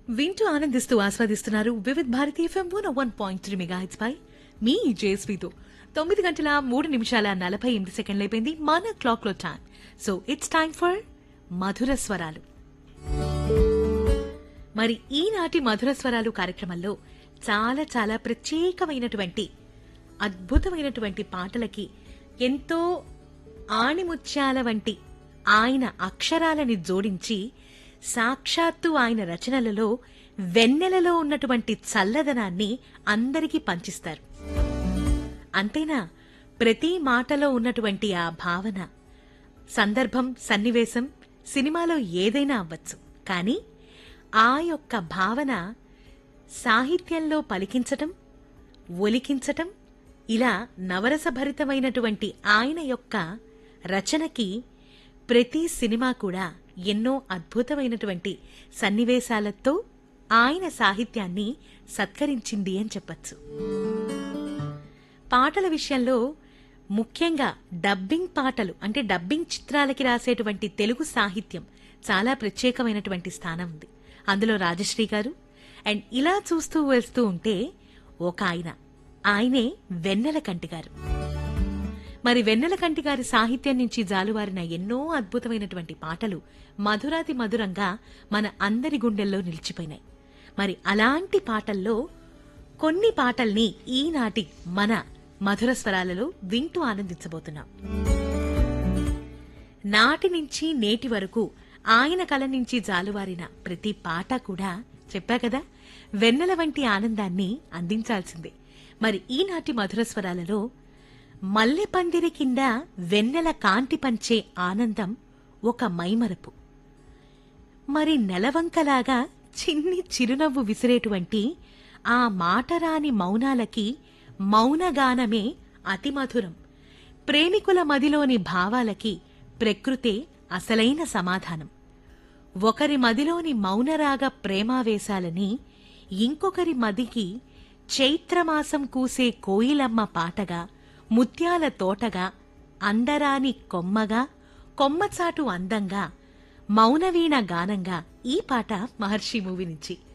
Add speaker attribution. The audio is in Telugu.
Speaker 1: వింటూ ఆనందిస్తూ ఆస్వాదిస్తున్నారు వివిధ్ భారతి ఎఫ్ఎం 101.3 మెగాహెట్స్ పై మీ జేఎస్పీతో 9:03:48 అయిపోయింది మన క్లాక్ లో time. So it's time for మధుర స్వరాలు. మరి ఈనాటి మధుర స్వరాలు కార్యక్రమంలో చాలా చాలా ప్రత్యేకమైనటువంటి అద్భుతమైనటువంటి పాటలకి ఎంతో ఆణిముత్యాల వంటి ఆయన అక్షరాలని జోడించి సాక్షాత్తు ఆయన రచనలలో వెన్నెలలో ఉన్నటువంటి చల్లదనాన్ని అందరికీ పంచిస్తారు. అంతేనా, ప్రతి మాటలో ఉన్నటువంటి ఆ భావన, సందర్భం, సన్నివేశం సినిమాలో ఏదైనా అవ్వచ్చు, కానీ ఆ యొక్క భావన సాహిత్యంలో పలికించటం, ఒలికించటం, ఇలా నవరసభరితమైనటువంటి ఆయన యొక్క రచనకి ప్రతి సినిమా కూడా ఎన్నో అద్భుతమైనటువంటి సన్నివేశాలతో ఆయన సాహిత్యాన్ని సత్కరించింది అని చెప్పచ్చు. పాటల విషయంలో ముఖ్యంగా డబ్బింగ్ పాటలు అంటే డబ్బింగ్ చిత్రాలకి రాసేటువంటి తెలుగు సాహిత్యం చాలా ప్రత్యేకమైనటువంటి స్థానం ఉంది. అందులో రాజశ్రీ గారు. అండ్ ఇలా చూస్తూ వెళ్తూ ఉంటే ఒక ఆయనే వెన్నెలకంటి గారు. మరి వెన్నెలకంటి గారి సాహిత్యం నుంచి జాలువారిన ఎన్నో అద్భుతమైనటువంటి పాటలు మధురాతి మధురంగా మన అందరి గుండెల్లో నిలిచిపోయినాయి. మరి అలాంటి పాటల్లో కొన్ని పాటల్ని ఈనాటి మన మధుర స్వరాలలో వింటూ ఆనందించబోతున్నాం. నాటి నుంచి నేటి వరకు ఆయన కల నుంచి జాలువారిన ప్రతి పాట కూడా చెప్పా కదా వెన్నెల వంటి ఆనందాన్ని అందించాల్సిందే. మరి ఈనాటి మధుర స్వరాలలో మల్లె పందిరి కింద వెన్నెల కాంతి పంచే ఆనందం ఒక మైమరపు, మరి నెలవంకలాగా చిన్ని చిరునవ్వు విసిరేటువంటి ఆ మాటరాని మౌనాలకి మౌనగానమే అతి మధురం, ప్రేమికుల మదిలోని భావాలకి ప్రకృతే అసలైన సమాధానం, ఒకరి మదిలోని మౌనరాగ ప్రేమావేశాలని ఇంకొకరి మదికి చైత్రమాసం కూసే కోయిలమ్మ పాటగా, ముత్యాల తోటగా, అందరాని కొమ్మగా, కొమ్మచాటు అందంగా, మౌనవీణ గానంగా. ఈ పాట మహర్షి మూవీ నుంచి.